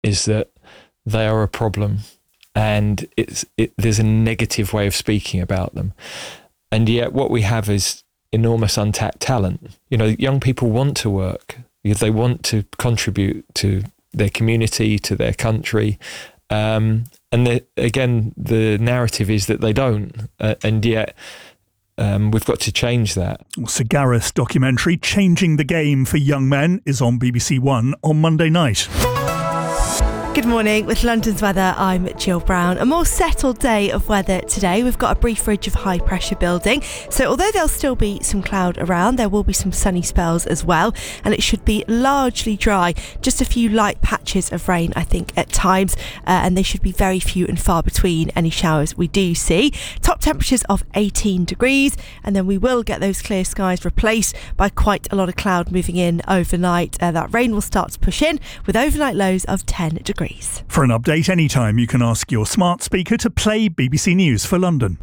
is that they are a problem, and there's a negative way of speaking about them. And yet what we have is enormous untapped talent. Young people want to work. They want to contribute to their community, to their country. And again, the narrative is that they don't. And yet we've got to change that. Sir Gareth's documentary, Changing the Game for Young Men, is on BBC One on Monday night. Good morning. With London's weather, I'm Jill Brown. A more settled day of weather today. We've got a brief ridge of high pressure building. So although there'll still be some cloud around, there will be some sunny spells as well. And it should be largely dry. Just a few light patches of rain, I think, at times. And they should be very few and far between any showers we do see. Top temperatures of 18 degrees. And then we will get those clear skies replaced by quite a lot of cloud moving in overnight. That rain will start to push in with overnight lows of 10 degrees. For an update anytime, you can ask your smart speaker to play BBC News for London.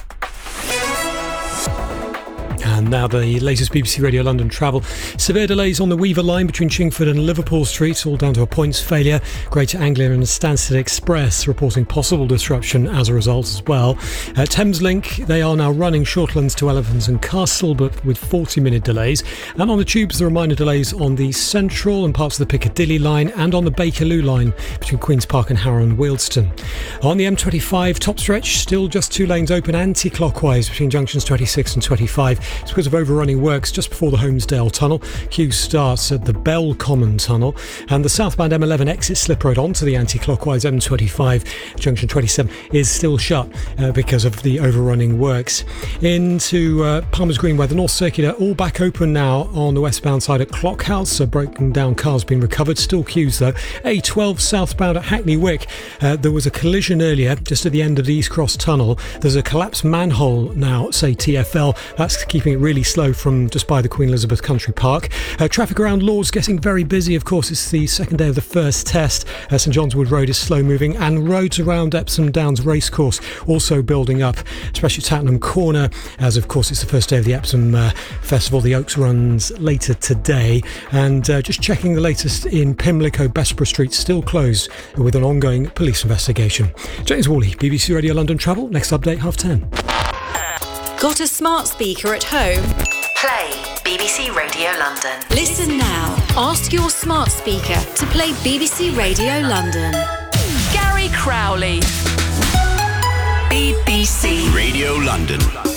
And now the latest BBC Radio London travel. Severe delays on the Weaver line between Chingford and Liverpool Street, all down to a points failure. Greater Anglia and Stansted Express reporting possible disruption as a result as well. Thameslink, they are now running Shortlands to Elephants and Castle, but with 40-minute delays. And on the tubes, there are minor delays on the Central and parts of the Piccadilly line, and on the Bakerloo line between Queen's Park and Harrow and Wealdstone. On the M25 top stretch, still just 2 lanes open anti-clockwise between junctions 26 and 25. It's because of overrunning works just before the Holmesdale Tunnel. Queue starts at the Bell Common Tunnel, and the southbound M11 exit slip road onto the anti-clockwise M25 junction 27 is still shut because of the overrunning works. Into Palmer's Green, where the North Circular all back open now on the westbound side at Clockhouse. So broken down cars being recovered. Still queues though. A12 southbound at Hackney Wick. There was a collision earlier just at the end of the East Cross Tunnel. There's a collapsed manhole now, say TfL. That's keeping it really slow from just by the Queen Elizabeth Country Park. Traffic around Lords getting very busy. Of course, it's the second day of the first test. St John's Wood Road is slow moving, and roads around Epsom Downs Racecourse also building up, especially Tattenham Corner, as of course it's the first day of the Epsom Festival. The Oaks runs later today. And just checking the latest in Pimlico, Bessborough Street still closed with an ongoing police investigation. James Worley, BBC Radio London Travel. Next update, 10:30. Got a smart speaker at home? Play BBC Radio London. Listen now. Ask your smart speaker to play BBC Radio London. Gary Crowley. BBC Radio London.